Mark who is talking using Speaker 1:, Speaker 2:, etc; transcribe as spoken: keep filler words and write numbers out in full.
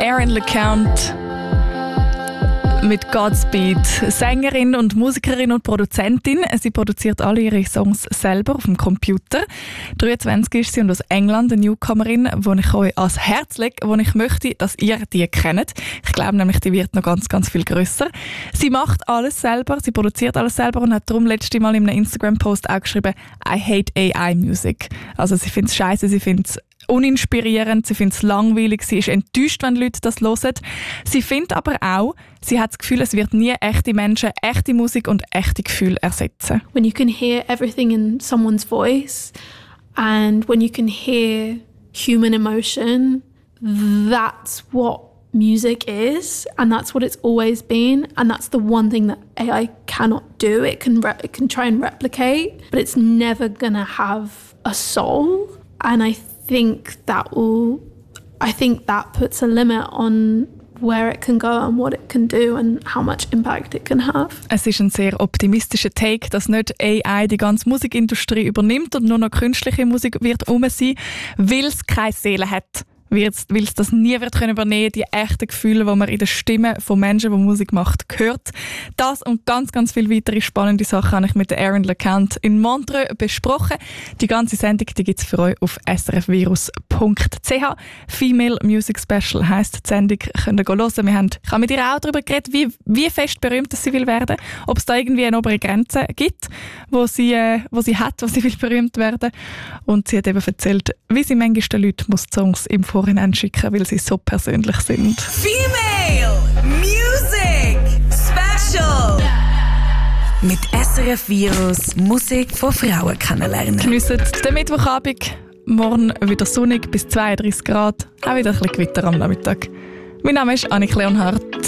Speaker 1: Erin LeCount mit Godspeed. Sängerin und Musikerin und Produzentin. Sie produziert alle ihre Songs selber auf dem Computer. dreiundzwanzig ist sie und aus England eine Newcomerin, die ich euch ans Herz lege, wo ich möchte, dass ihr die kennt. Ich glaube nämlich, die wird noch ganz, ganz viel grösser. Sie macht alles selber, sie produziert alles selber und hat darum letztes Mal in einem Instagram-Post auch geschrieben, I hate A I-Music. Also sie findet es scheisse, sie findet es uninspirierend, sie findet es langweilig, sie ist enttäuscht, wenn Leute das hören. Sie findet aber auch, sie hat das Gefühl, es wird nie echte Menschen, echte Musik und echte Gefühle ersetzen.
Speaker 2: When you can hear everything in someone's voice and when you can hear human emotion, that's what music is, and that's what it's always been, and that's the one thing that A I cannot do. It can re- it can try and replicate, but it's never gonna have a soul. And I think that will, I think that puts a limit on where it can go and what it can do and how much impact it can have.
Speaker 1: Es ist ein sehr optimistischer Take, dass nicht A I die ganze Musikindustrie übernimmt und nur noch künstliche Musik wird rum sein, weil es keine Seele hat. Weil es das nie wird können übernehmen, die echten Gefühle, die man in der Stimme von Menschen, die Musik macht, hört. Das und ganz, ganz viele weitere spannende Sachen habe ich mit der Erin LeCount in Montreux besprochen. Die ganze Sendung gibt es für euch auf s r f virus punkt c h. Female Music Special heisst die Sendung. Könnt ihr hören. Wir haben, ich habe mit ihr auch darüber geredet, wie, wie fest berühmt sie will werden. Ob es da irgendwie eine obere Grenze gibt, wo sie, äh, wo sie hat, wo sie will berühmt werden. Und sie hat eben erzählt, wie sie manchmal den Leuten muss Songs im Vorhinein schicken, weil sie so persönlich sind.
Speaker 3: Female Music Special mit S R F Virus Musik von Frauen kennenlernen.
Speaker 1: Geniessen den Mittwochabend. Morgen wieder sonnig bis zweiunddreißig Grad. Auch wieder ein bisschen Gewitter am Nachmittag. Mein Name ist Annik Leonhardt.